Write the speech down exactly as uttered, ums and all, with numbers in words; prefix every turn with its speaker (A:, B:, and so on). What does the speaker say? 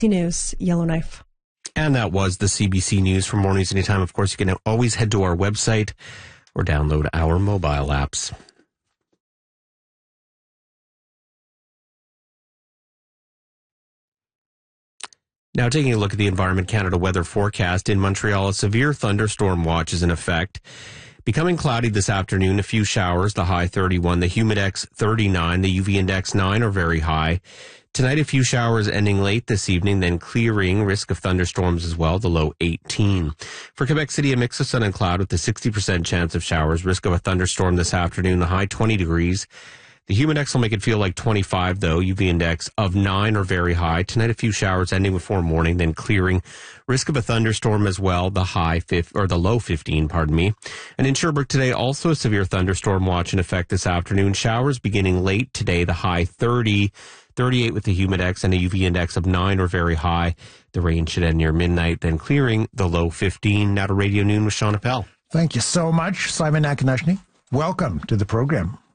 A: News, Yellowknife.
B: And that was the C B C News for Mornings Anytime. Of course, you can always head to our website or download our mobile apps. Now, taking a look at the Environment Canada weather forecast, in Montreal, a severe thunderstorm watch is in effect. Becoming cloudy this afternoon, a few showers, the high thirty-one, the humidex thirty-nine, the U V index nine are very high. Tonight, a few showers ending late this evening, then clearing, risk of thunderstorms as well, the low eighteen. For Quebec City, a mix of sun and cloud with a sixty percent chance of showers, risk of a thunderstorm this afternoon, the high twenty degrees. The humidex will make it feel like twenty-five, though. U V index of nine or very high. Tonight, a few showers ending before morning, then clearing. Risk of a thunderstorm as well, the high fifth, or the low fifteen, pardon me. And in Sherbrooke today, also a severe thunderstorm watch in effect this afternoon. Showers beginning late today, the high thirty, thirty-eight with the humidex and a U V index of nine or very high. The rain should end near midnight, then clearing, the low fifteen. Now to Radio Noon with Sean Appel.
C: Thank you so much, Simon Akinashni. Welcome to the program.